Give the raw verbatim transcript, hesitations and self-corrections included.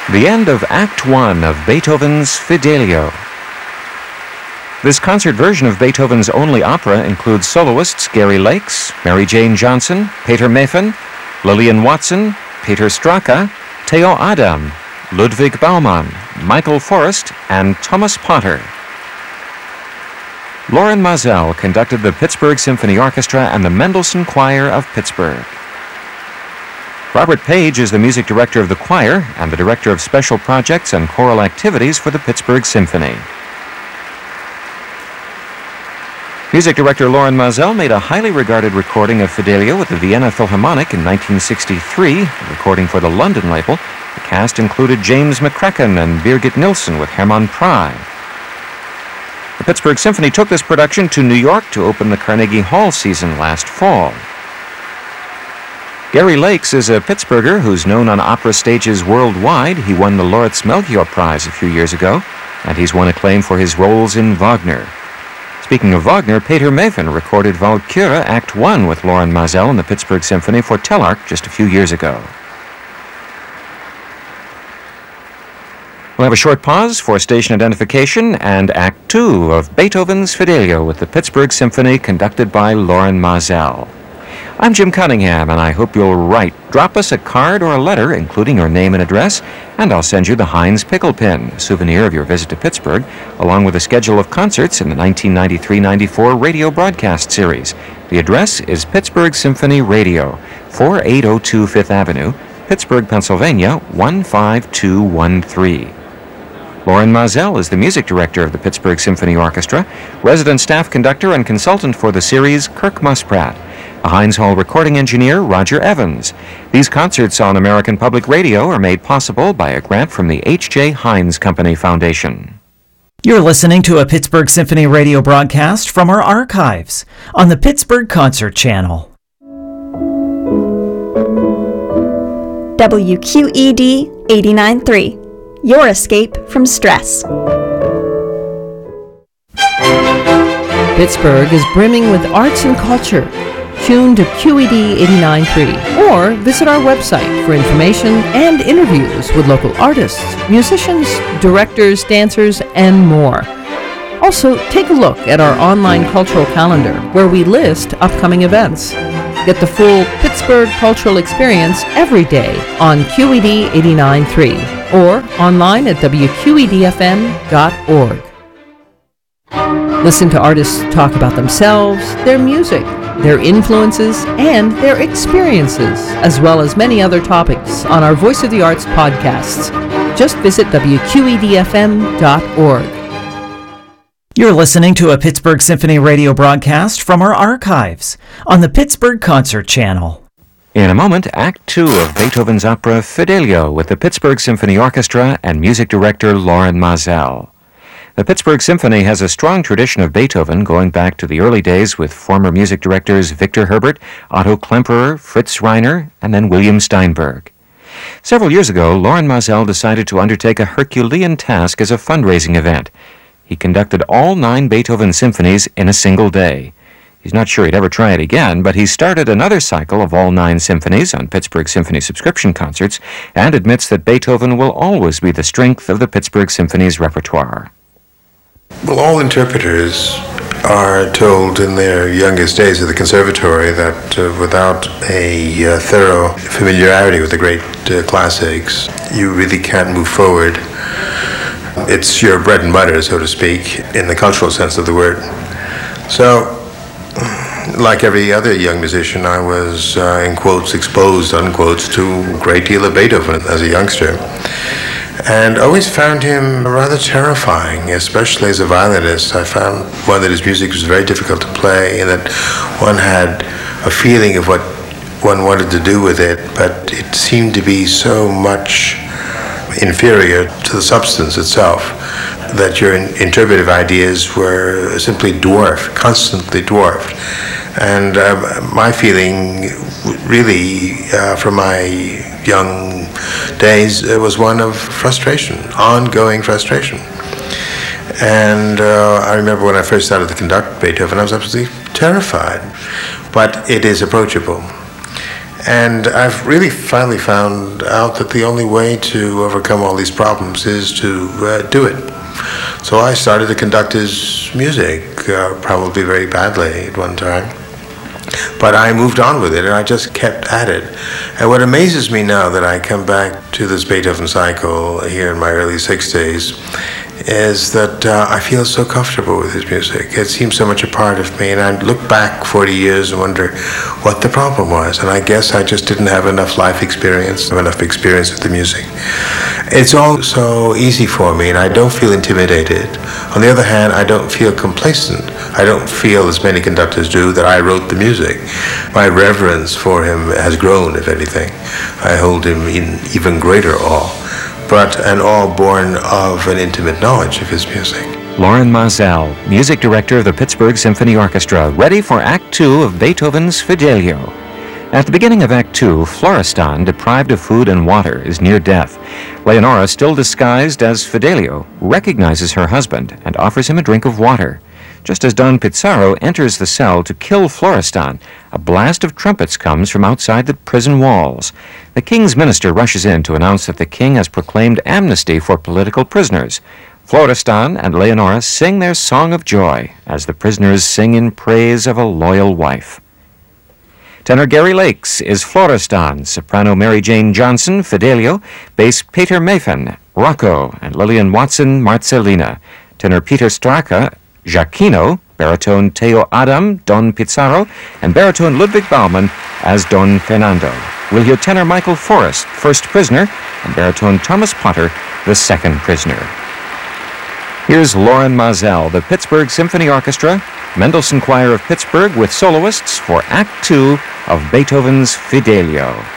The end of Act One of Beethoven's Fidelio. This concert version of Beethoven's only opera includes soloists Gary Lakes, Mary Jane Johnson, Peter Meffin, Lillian Watson, Peter Straka, Theo Adam, Ludwig Baumann, Michael Forrest, and Thomas Potter. Loren Maazel conducted the Pittsburgh Symphony Orchestra and the Mendelssohn Choir of Pittsburgh. Robert Page is the music director of the choir and the director of special projects and choral activities for the Pittsburgh Symphony. Music director Loren Maazel made a highly regarded recording of Fidelio with the Vienna Philharmonic in nineteen sixty-three, a recording for the London label. The cast included James McCracken and Birgit Nilsson with Hermann Prey. The Pittsburgh Symphony took this production to New York to open the Carnegie Hall season last fall. Gary Lakes is a Pittsburgher who's known on opera stages worldwide. He won the Lauritz Melchior Prize a few years ago, and he's won acclaim for his roles in Wagner. Speaking of Wagner, Peter Meffin recorded Walküre Act One with Loren Maazel in the Pittsburgh Symphony for Telarc just a few years ago. We'll have a short pause for station identification and Act Two of Beethoven's Fidelio with the Pittsburgh Symphony conducted by Loren Maazel. I'm Jim Cunningham, and I hope you'll write. Drop us a card or a letter, including your name and address, and I'll send you the Heinz Pickle Pin, a souvenir of your visit to Pittsburgh, along with a schedule of concerts in the nineteen ninety-three ninety-four radio broadcast series. The address is Pittsburgh Symphony Radio, forty-eight oh two Fifth Avenue, Pittsburgh, Pennsylvania, one five two one three. Loren Maazel is the music director of the Pittsburgh Symphony Orchestra, resident staff conductor and consultant for the series Kirk Muspratt. A Heinz Hall recording engineer, Roger Evans. These concerts on American Public Radio are made possible by a grant from the H J. Heinz Company Foundation. You're listening to a Pittsburgh Symphony radio broadcast from our archives on the Pittsburgh Concert Channel. W Q E D eighty-nine point three, your escape from stress. Pittsburgh is brimming with arts and culture. Tune to Q E D eighty-nine point three or visit our website for information and interviews with local artists, musicians, directors, dancers, and more. Also, take a look at our online cultural calendar where we list upcoming events. Get the full Pittsburgh cultural experience every day on Q E D eighty-nine point three or online at W Q E D F M dot org. Listen to artists talk about themselves, their music, their influences, and their experiences, as well as many other topics on our Voice of the Arts podcasts. Just visit W Q E D F M dot org. You're listening to a Pittsburgh Symphony radio broadcast from our archives on the Pittsburgh Concert Channel. In a moment, Act Two of Beethoven's opera Fidelio with the Pittsburgh Symphony Orchestra and music director Loren Maazel. The Pittsburgh Symphony has a strong tradition of Beethoven going back to the early days with former music directors Victor Herbert, Otto Klemperer, Fritz Reiner, and then William Steinberg. Several years ago, Loren Maazel decided to undertake a Herculean task as a fundraising event. He conducted all nine Beethoven symphonies in a single day. He's not sure he'd ever try it again, but he started another cycle of all nine symphonies on Pittsburgh Symphony subscription concerts and admits that Beethoven will always be the strength of the Pittsburgh Symphony's repertoire. Well, all interpreters are told in their youngest days at the conservatory that uh, without a uh, thorough familiarity with the great uh, classics, you really can't move forward. It's your bread and butter, so to speak, in the cultural sense of the word. So, like every other young musician, I was, uh, in quotes, exposed, unquotes, to a great deal of Beethoven as a youngster. And always found him rather terrifying, especially as a violinist. I found, one, that his music was very difficult to play, and that one had a feeling of what one wanted to do with it, but it seemed to be so much inferior to the substance itself that your in- interpretive ideas were simply dwarfed, constantly dwarfed. And uh, my feeling, really, uh, from my young days, it was one of frustration, ongoing frustration. And uh, I remember when I first started to conduct Beethoven, I was absolutely terrified. But it is approachable. And I've really finally found out that the only way to overcome all these problems is to uh, do it. So I started to conduct his music, uh, probably very badly at one time. But I moved on with it, and I just kept at it. And what amazes me now that I come back to this Beethoven cycle here in my early sixties is that uh, I feel so comfortable with his music. It seems so much a part of me, and I look back forty years and wonder what the problem was. And I guess I just didn't have enough life experience, enough experience with the music. It's all so easy for me, and I don't feel intimidated. On the other hand, I don't feel complacent. I don't feel, as many conductors do, that I wrote the music. My reverence for him has grown, if anything. I hold him in even greater awe, but an awe born of an intimate knowledge of his music. Lorin Maazel, music director of the Pittsburgh Symphony Orchestra, ready for Act Two of Beethoven's Fidelio. At the beginning of Act Two, Florestan, deprived of food and water, is near death. Leonora, still disguised as Fidelio, recognizes her husband and offers him a drink of water. Just as Don Pizarro enters the cell to kill Florestan, a blast of trumpets comes from outside the prison walls. The king's minister rushes in to announce that the king has proclaimed amnesty for political prisoners. Florestan and Leonora sing their song of joy as the prisoners sing in praise of a loyal wife. Tenor Gary Lakes is Florestan, soprano Mary Jane Johnson, Fidelio, bass Peter Mayfen, Rocco, and Lillian Watson, Marcellina. Tenor Peter Straka, Giacchino, baritone Teo Adam, Don Pizarro, and baritone Ludwig Baumann as Don Fernando. We'll hear tenor Michael Forrest, first prisoner, and baritone Thomas Potter, the second prisoner. Here's Lorin Maazel, the Pittsburgh Symphony Orchestra, Mendelssohn Choir of Pittsburgh with soloists for Act Two of Beethoven's Fidelio.